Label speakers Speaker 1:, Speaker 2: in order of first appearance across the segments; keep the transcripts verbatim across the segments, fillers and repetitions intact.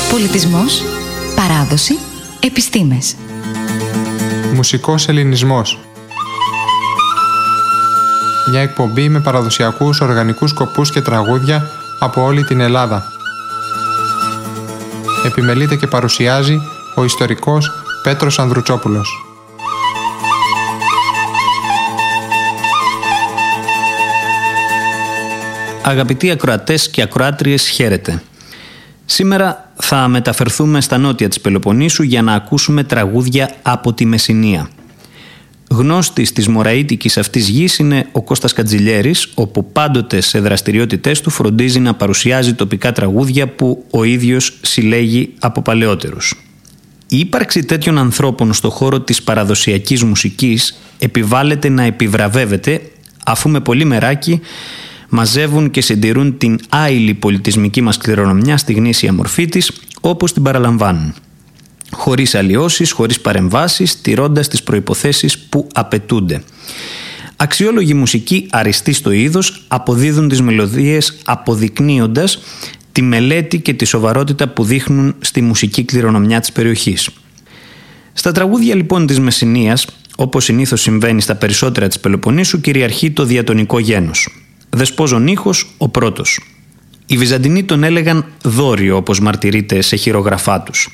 Speaker 1: Πολιτισμός, παράδοση, επιστήμες.
Speaker 2: Μουσικός ελληνισμός. Μια εκπομπή με παραδοσιακούς οργανικούς σκοπούς και τραγούδια από όλη την Ελλάδα. Επιμελείται και παρουσιάζει ο ιστορικός Πέτρος Ανδρουτσόπουλος.
Speaker 3: Αγαπητοί ακροατές και ακροάτριες, χαίρετε. Σήμερα θα μεταφερθούμε στα νότια της Πελοποννήσου για να ακούσουμε τραγούδια από τη Μεσσηνία. Γνώστης της μωραΐτικης αυτής γης είναι ο Κώστας Κατζηλιέρης, όπου πάντοτε σε δραστηριότητές του φροντίζει να παρουσιάζει τοπικά τραγούδια που ο ίδιος συλλέγει από παλαιότερους. Η ύπαρξη τέτοιων ανθρώπων στο χώρο της παραδοσιακής μουσικής επιβάλλεται να επιβραβεύεται, αφού με πολύ μεράκι μαζεύουν και συντηρούν την άειλη πολιτισμική μας κληρονομιά στη γνήσια μορφή της, όπως την παραλαμβάνουν. Χωρίς αλλοιώσεις, χωρίς παρεμβάσεις, τηρώντας τις προϋποθέσεις που απαιτούνται. Αξιόλογοι μουσικοί, αριστοί στο είδος, αποδίδουν τις μελωδίες αποδεικνύοντας τη μελέτη και τη σοβαρότητα που δείχνουν στη μουσική κληρονομιά της περιοχής. Στα τραγούδια λοιπόν της Μεσσηνίας, όπως συνήθως συμβαίνει στα περισσότερα της Πελοποννήσου, κυριαρχεί το διατονικό γένος. Δεσπόζων ήχος ο πρώτος. Οι Βυζαντινοί τον έλεγαν δόριο, όπως μαρτυρείται σε χειρογραφά τους.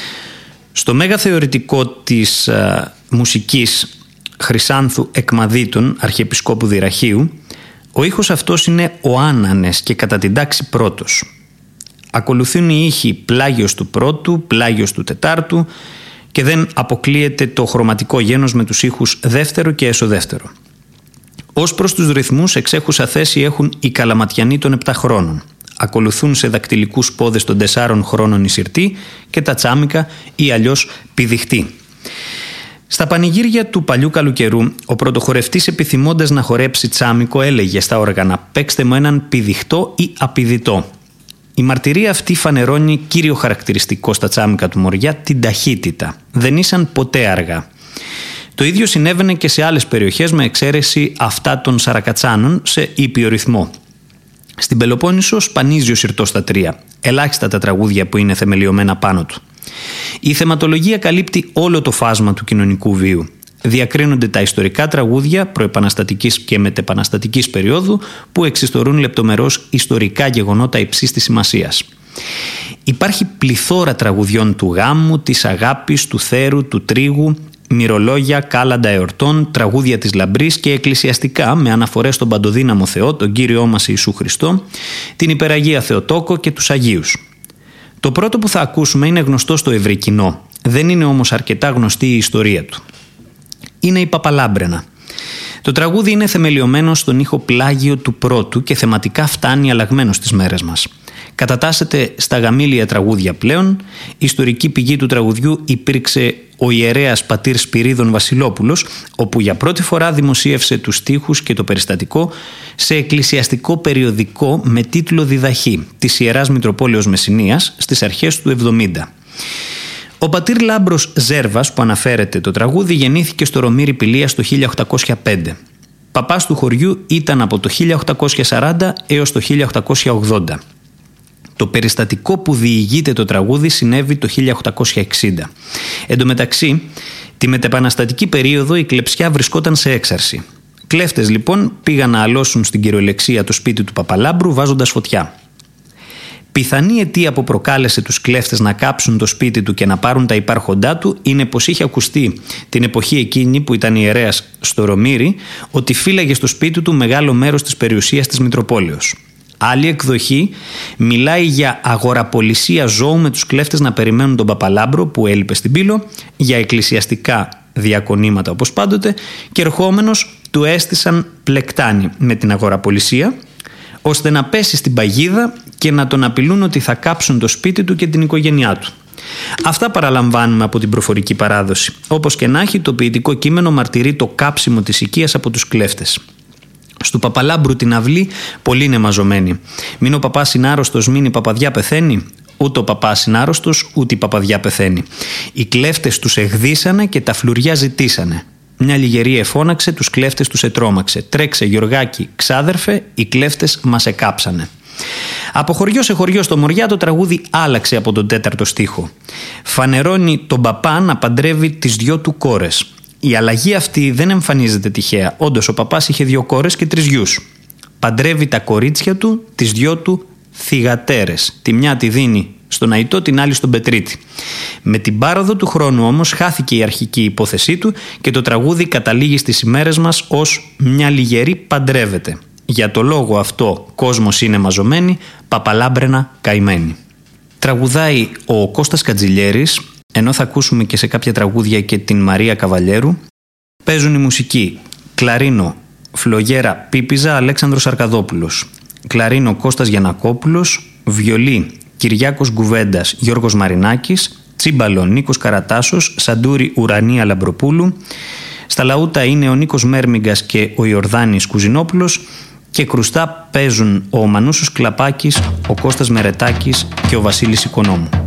Speaker 3: Στο μέγα θεωρητικό της α, μουσικής Χρυσάνθου Εκμαδίτων, αρχιεπισκόπου Δυραχείου, ο ήχος αυτός είναι ο άνανες και κατά την τάξη πρώτος. Ακολουθούν οι ήχοι πλάγιος του πρώτου, πλάγιος του τετάρτου και δεν αποκλείεται το χρωματικό γένος με τους ήχους δεύτερο και έσω-δεύτερο. Ως προς τους ρυθμούς, εξέχουσα θέση έχουν οι Καλαματιανοί των επτά χρόνων. Ακολουθούν σε δακτυλικούς πόδες των τεσσάρων χρόνων οι Συρτοί και τα Τσάμικα ή αλλιώς Πηδιχτοί. Στα πανηγύρια του παλιού καλοκαιρού, ο πρωτοχορευτής, επιθυμώντας να χορέψει τσάμικο, έλεγε στα όργανα «Παίξτε μου έναν πηδιχτό ή απηδητό». Η μαρτυρία αυτή φανερώνει κύριο χαρακτηριστικό στα τσάμικα του Μοριά, την ταχύτητα. Δεν ήσαν ποτέ αργά. Το ίδιο συνέβαινε και σε άλλες περιοχές, με εξαίρεση αυτά των Σαρακατσάνων, σε ήπιο ρυθμό. Στην Πελοπόννησο σπανίζει ο Συρτός στα τρία, ελάχιστα τα τραγούδια που είναι θεμελιωμένα πάνω του. Η θεματολογία καλύπτει όλο το φάσμα του κοινωνικού βίου. Διακρίνονται τα ιστορικά τραγούδια προεπαναστατικής και μετεπαναστατικής περίοδου που εξιστορούν λεπτομερώς ιστορικά γεγονότα υψής της σημασίας. Υπάρχει πληθώρα τραγουδιών του γάμου, της αγάπης, του θέρου, του τρίγου, μυρολόγια, κάλαντα εορτών, τραγούδια της λαμπρής και εκκλησιαστικά με αναφορές στον παντοδύναμο Θεό, τον Κύριό μας Ιησού Χριστό, την υπεραγία Θεοτόκο και τους Αγίους. Το πρώτο που θα ακούσουμε είναι γνωστό στο ευρύ κοινό, δεν είναι όμως αρκετά γνωστή η ιστορία του. Είναι η Παπαλάμπρενα. Το τραγούδι είναι θεμελιωμένο στον ήχο πλάγιο του πρώτου και θεματικά φτάνει αλλαγμένο στις μέρες μας. Κατατάσσεται στα γαμήλια τραγούδια πλέον. Η ιστορική πηγή του τραγουδιού υπήρξε ο ιερέας πατήρ Σπυρίδων Βασιλόπουλος, όπου για πρώτη φορά δημοσίευσε τους στίχους και το περιστατικό σε εκκλησιαστικό περιοδικό με τίτλο «Διδαχή» της Ιεράς Μητροπόλεως Μεσσηνίας στις αρχές του εβδομήντα. Ο πατήρ Λάμπρος Ζέρβας, που αναφέρεται το τραγούδι, γεννήθηκε στο Ρωμήρι Πηλίας το χίλια οκτακόσια πέντε. Παπάς του χωριού ήταν από το χίλια οκτακόσια σαράντα έως το χίλια οκτακόσια ογδόντα. Το περιστατικό που διηγείται το τραγούδι συνέβη το χίλια οκτακόσια εξήντα. Εν τω μεταξύ, τη μετεπαναστατική περίοδο η κλεψιά βρισκόταν σε έξαρση. Κλέφτες λοιπόν πήγαν να αλώσουν στην κυριολεξία το σπίτι του Παπαλάμπρου βάζοντας φωτιά. Πιθανή αιτία που προκάλεσε τους κλέφτες να κάψουν το σπίτι του και να πάρουν τα υπάρχοντά του είναι πως είχε ακουστεί την εποχή εκείνη που ήταν ιερέας στο Ρωμήρι ότι φύλαγε στο σπίτι του μεγάλο μέρος της περιουσίας της Μητροπόλεως. Άλλη εκδοχή μιλάει για αγοραπολισία ζώου με τους κλέφτες να περιμένουν τον Παπαλάμπρο που έλειπε στην Πύλο για εκκλησιαστικά διακονήματα όπως πάντοτε και ερχόμενος του έστησαν πλεκτάνη με την αγοραπολισία ώστε να πέσει στην παγίδα και να τον απειλούν ότι θα κάψουν το σπίτι του και την οικογένειά του. Αυτά παραλαμβάνουμε από την προφορική παράδοση. Όπως και να έχει, το ποιητικό κείμενο μαρτυρεί το κάψιμο της οικίας από τους κλέφτες. Στου Παπαλάμπρου την αυλή πολλοί είναι μαζωμένοι. Μην ο παπάς είναι άρρωστος, μην η παπαδιά πεθαίνει. Ούτε ο παπάς είναι άρρωστος, ούτε η παπαδιά πεθαίνει. Οι κλέφτες τους εγδίσανε και τα φλουριά ζητήσανε. Μια λιγερή εφώναξε, τους κλέφτες τους ετρώμαξε. Τρέξε Γιωργάκη, ξάδερφε, οι κλέφτες μας εκάψανε. Από χωριό σε χωριό στο Μοριά το τραγούδι άλλαξε από τον τέταρτο στίχο. Φανερώνει τον παπά να παντρεύει τις δυο του κόρες. Η αλλαγή αυτή δεν εμφανίζεται τυχαία. Όντως ο παπάς είχε δύο κόρες και τρεις γιους. Παντρεύει τα κορίτσια του, τις δυο του θυγατέρες. Τη μια τη δίνει στον Αϊτό, την άλλη στον Πετρίτη. Με την πάροδο του χρόνου όμως χάθηκε η αρχική υπόθεσή του και το τραγούδι καταλήγει στις ημέρες μας ως «Μια λιγερή παντρεύεται». Για το λόγο αυτό κόσμος είναι μαζωμένη, παπαλάμπρενα καημένη. Τραγουδάει ο Κώστας Κατζηλιέρης, ενώ θα ακούσουμε και σε κάποια τραγούδια και την Μαρία Καβαλιέρου. Παίζουν η μουσική κλαρίνο Φλογέρα Πίπιζα Αλέξανδρος Αρκαδόπουλος, κλαρίνο Κώστας Γιαννακόπουλος, βιολί Κυριάκος Γκουβέντας Γιώργος Μαρινάκης, τσίμπαλο Νίκος Καρατάσος, σαντούρι Ουρανία Λαμπροπούλου. Στα λαούτα είναι ο Νίκος Μέρμιγκας και ο Ιορδάνης Κουζινόπουλος και κρουστά παίζουν ο Μανούσος Κλαπάκης, ο Κώστας Μερετάκης και ο Βασίλης Οικονόμου.